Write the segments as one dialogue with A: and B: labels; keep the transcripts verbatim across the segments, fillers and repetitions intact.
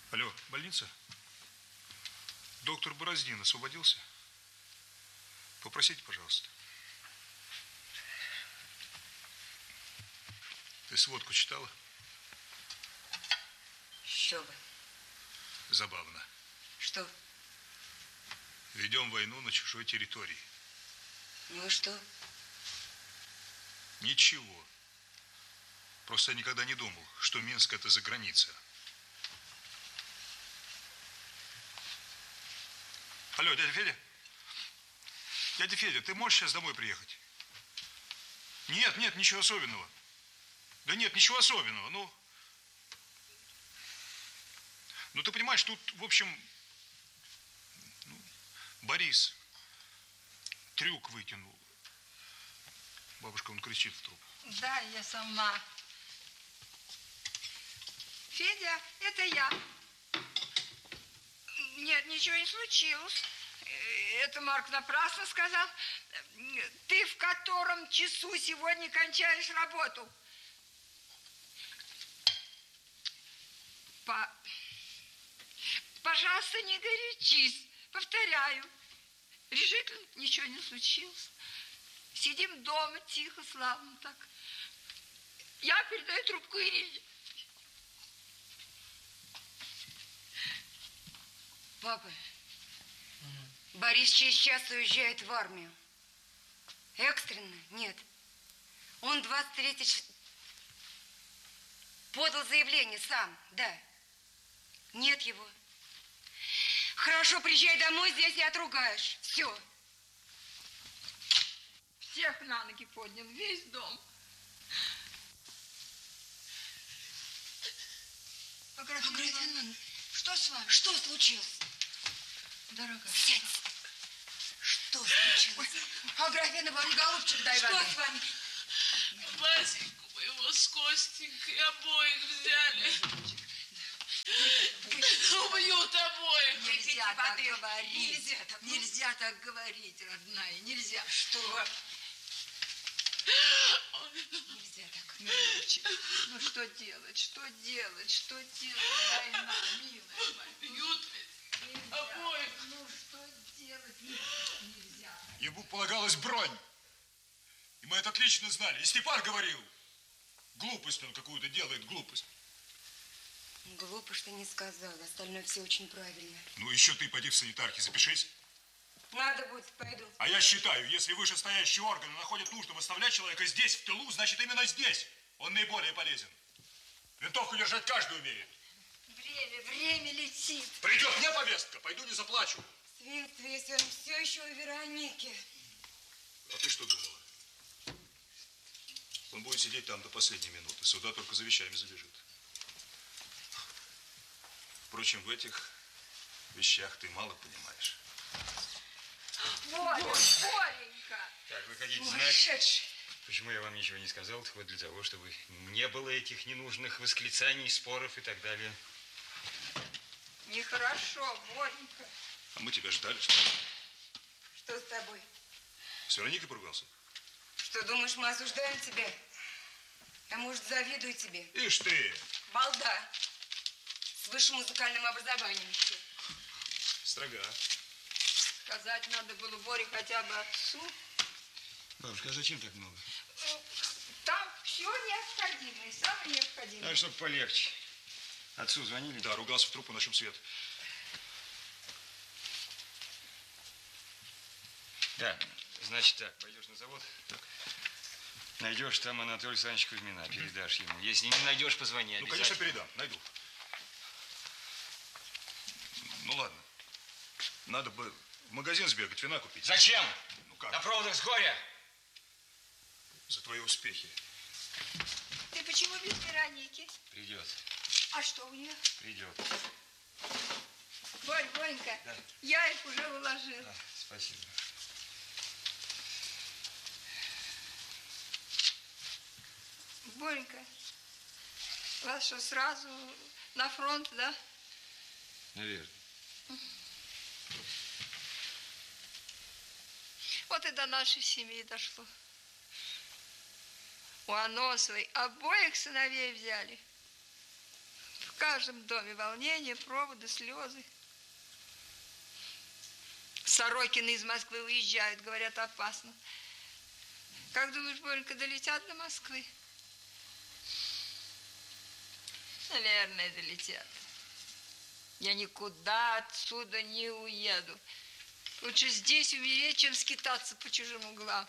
A: Алло, больница? Доктор Бороздин освободился? Попросите, пожалуйста. Ты сводку читала?
B: Еще бы.
A: Забавно.
B: Что?
A: Ведем войну на чужой территории.
B: Ну и что?
A: Ничего. Просто я никогда не думал, что Минск это за граница. Алло, дядя Федя? Дядя Федя, ты можешь сейчас домой приехать? Нет, нет, ничего особенного. Да нет, ничего особенного. Ну, ну ты понимаешь, тут, в общем, ну, Борис трюк выкинул. Бабушка, он кричит в трубку.
C: Да, я сама. Федя, это я. Нет, ничего не случилось. Это Марк напрасно сказал. Ты в котором часу сегодня кончаешь работу? По... Пожалуйста, не горячись. Повторяю. Решительно ничего не случилось. Сидим дома, тихо, славно так. Я передаю трубку Ирине.
B: Папа, mm. Борис через час уезжает в армию. Экстренно? Нет. Он двадцать третьего подал заявление сам, да. Нет его. Хорошо, приезжай домой, здесь и отругаешь. Все.
C: Всех на ноги поднял, весь дом.
B: Аграфена Ивановна,
C: что с вами?
B: Что случилось?
C: Дорогая.
B: Сядь. Что случилось? Аграфена Ивановна, голубчик, дай воды.
C: Что с вами?
D: Васеньку моего с Костенькой обоих взяли. Убьют обоих.
B: Нельзя так говорить.
C: Нельзя так,
B: нельзя так говорить, родная. Нельзя.
C: Что?
B: Нельзя так.
C: Ну что делать? Что делать? Что делать? Война, милая моя.
D: Бьют ведь обоих.
C: Ну что делать? Нельзя.
A: Ему полагалась бронь. И мы это отлично знали. И Степан говорил. Глупость он какую-то делает, глупость.
B: Глупо, что не сказал. Остальное все очень правильно.
A: Ну еще ты пойди в санитарки, запишись.
B: Надо будет, пойду.
A: А я считаю, если вышестоящие органы находят нужным оставлять человека здесь, в тылу, значит именно здесь он наиболее полезен. Винтовку держать каждый умеет.
C: Время, время летит.
A: Придет мне повестка, пойду не заплачу.
B: Свет, если он все еще у Вероники.
A: А ты что думала? Он будет сидеть там до последней минуты. Сюда только за вещами забежит. Впрочем, в этих вещах ты мало понимаешь.
C: Боря, Боренька.
E: Так, вы хотите знать, почему я вам ничего не сказал? Вот для того, чтобы не было этих ненужных восклицаний, споров и так далее.
C: Нехорошо, Боренька.
A: А мы тебя ждали, что ли?
B: Что с тобой?
A: С Вероникой поругался?
B: Что, думаешь, мы осуждаем тебя? А может, завидую тебе?
A: Ишь ты!
B: Балда. С высшим музыкальным образованием.
A: Строга.
C: Сказать надо было Боре хотя бы отцу.
E: Бабушка, а зачем так много?
C: Там все необходимое, самое необходимое.
E: А чтобы полегче. Отцу звонили?
A: Да, ругался в трубку, на чем свет.
E: Да, значит так, пойдешь на завод, так. Найдешь там Анатолия Александровича Кузьмина, передашь ему. Если не найдешь, позвони.
A: Ну, конечно, передам, найду. Ну, ладно. Надо бы в магазин сбегать, вина купить.
E: Зачем?
A: Ну, как?
E: На проводах с горя.
A: За твои успехи.
C: Ты почему без Вероники?
E: Придет.
C: А что у нее?
E: Придет.
C: Борь, Боренька,
E: да.
C: Я их уже уложил.
E: Да, спасибо.
C: Боренька, вас что, сразу на фронт, да?
E: Наверное.
C: Вот и до нашей семьи дошло. У Аносовой обоих сыновей взяли. каждом доме волнение, проводы, слезы. Сорокины из Москвы уезжают, говорят, опасно. Как думаешь, Боренька, долетят до Москвы? Наверное, долетят. Я никуда отсюда не уеду. Лучше здесь умереть, чем скитаться по чужим углам.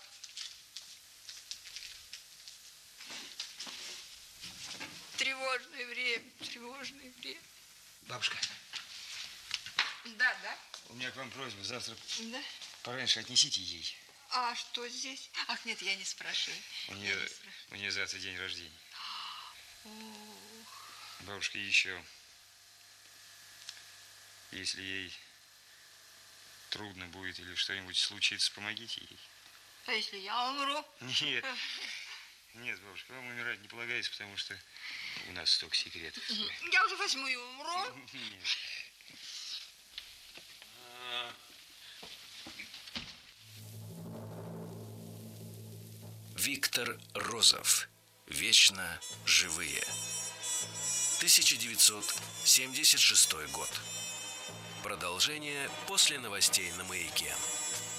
C: Тревожное время, тревожное время.
E: Бабушка,
C: Да, да.
E: у меня к вам просьба. Завтра
C: Да.
E: пораньше отнесите ей.
C: А что здесь? Ах, нет, я не спрашиваю.
E: У
C: Я
E: нее,
C: не спрашиваю.
E: у нее завтра день рождения.
C: Ох.
E: Бабушка, еще, если ей трудно будет или что-нибудь случится, помогите ей.
C: А если я умру?
E: Нет, нет, бабушка, вам умирать не полагается, потому что у нас столько секретов.
C: Я уже возьму и умру.
E: Нет.
F: Виктор Розов. Вечно живые. тысяча девятьсот семьдесят шестой год. Продолжение после новостей на Маяке.